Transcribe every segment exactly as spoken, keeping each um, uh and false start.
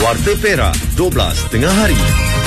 Warta Perak, dua belas tengah hari.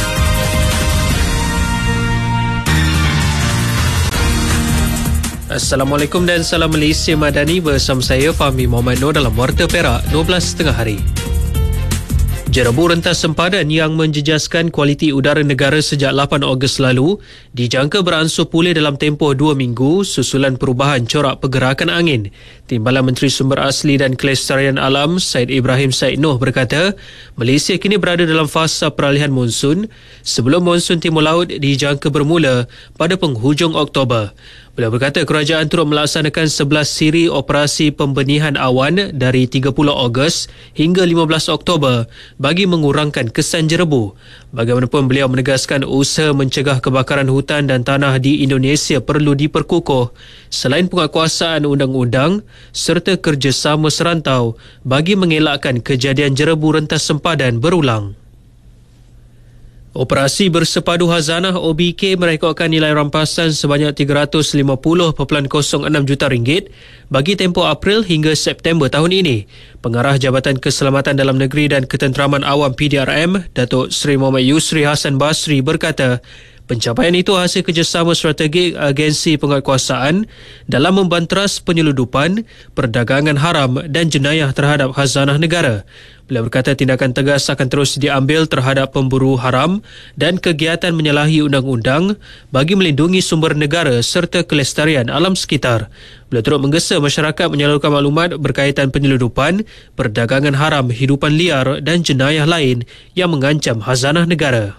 Assalamualaikum dan salam Malaysia Madani, bersama saya Fahmi Muhammad Noor dalam Warta Perak dua belas tengah hari. Jerebu rentas sempadan yang menjejaskan kualiti udara negara sejak lapan Ogos lalu dijangka beransur pulih dalam tempoh dua minggu susulan perubahan corak pergerakan angin. Timbalan Menteri Sumber Asli dan Kelestarian Alam Syed Ibrahim Syed Noh berkata, Malaysia kini berada dalam fasa peralihan monsun sebelum monsun timur laut dijangka bermula pada penghujung Oktober. Beliau berkata kerajaan turut melaksanakan sebelas siri operasi pembenihan awan dari tiga puluh Ogos hingga lima belas Oktober bagi mengurangkan kesan jerebu. Bagaimanapun beliau menegaskan usaha mencegah kebakaran hutan dan tanah di Indonesia perlu diperkukuh selain penguatkuasaan undang-undang serta kerjasama serantau bagi mengelakkan kejadian jerebu rentas sempadan berulang. Operasi Bersepadu Khazanah O B K merekodkan nilai rampasan sebanyak tiga ratus lima puluh perpuluhan kosong enam juta ringgit bagi tempoh April hingga September tahun ini. Pengarah Jabatan Keselamatan Dalam Negeri dan Ketenteraman Awam P D R M, Datuk Seri Muhammad Yusri Hassan Basri berkata, pencapaian itu hasil kerjasama strategik agensi penguatkuasaan dalam membanteras penyeludupan, perdagangan haram dan jenayah terhadap khazanah negara. Beliau berkata tindakan tegas akan terus diambil terhadap pemburu haram dan kegiatan menyalahi undang-undang bagi melindungi sumber negara serta kelestarian alam sekitar. Beliau turut menggesa masyarakat menyalurkan maklumat berkaitan penyeludupan, perdagangan haram, hidupan liar dan jenayah lain yang mengancam khazanah negara.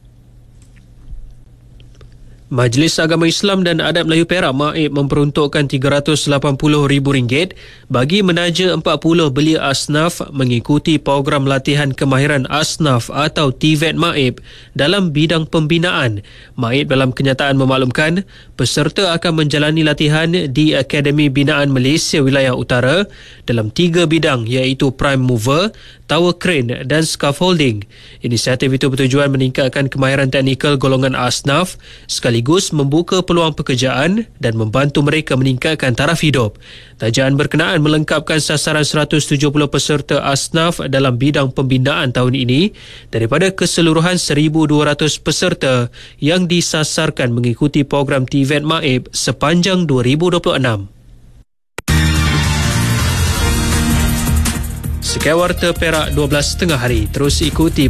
Majlis Agama Islam dan Adat Melayu Perak M A I P memperuntukkan tiga ratus lapan puluh ribu ringgit bagi menaja empat puluh belia asnaf mengikuti program latihan kemahiran asnaf atau T V E T M A I P dalam bidang pembinaan. M A I P dalam kenyataan memaklumkan peserta akan menjalani latihan di Akademi Binaan Malaysia Wilayah Utara dalam tiga bidang iaitu Prime Mover, Tower Crane dan Scaffolding. Inisiatif itu bertujuan meningkatkan kemahiran teknikal golongan asnaf sekaligus membuka peluang pekerjaan dan membantu mereka meningkatkan taraf hidup. Tajaan berkenaan melengkapkan sasaran seratus tujuh puluh peserta asnaf dalam bidang pembinaan tahun ini daripada keseluruhan seribu dua ratus peserta yang disasarkan mengikuti program T V E T M A I P sepanjang dua ribu dua puluh enam. Sekian Warta Perak dua belas tengah hari. Terus ikuti